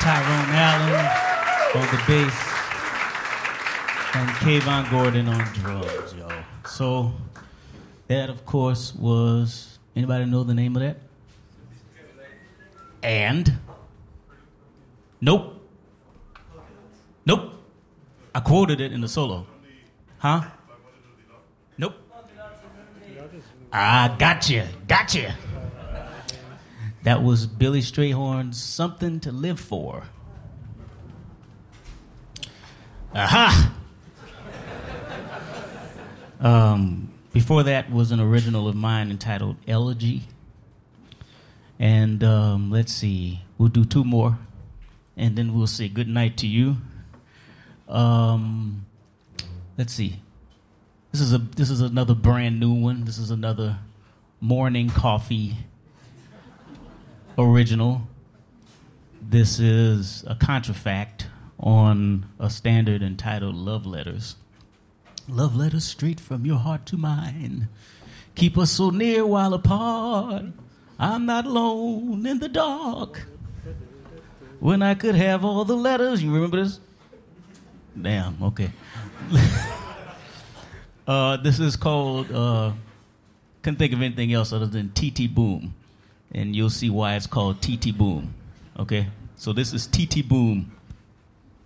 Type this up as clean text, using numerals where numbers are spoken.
Tyrone Allen on the bass, and Kayvon Gordon on drums, yo. So that, of course, was... Anybody know the name of that? And? Nope. Nope. I quoted it in the solo. Huh? Nope. Ah, gotcha. That was Billy Strayhorn's Something to Live For. Aha! Before that was an original of mine entitled Elegy. And let's see, we'll do two more, and then we'll say good night to you. Let's see. This is another brand new one. This is another Morning Coffee original. This is a contrafact on a standard entitled Love Letters. Love letters straight from your heart to mine. Keep us so near while apart. I'm not alone in the dark. When I could have all the letters. You remember this? Damn, okay. This is called, couldn't think of anything else other than T.T. Boom. And you'll see why it's called T.T. Boom. Okay? So this is T.T. Boom.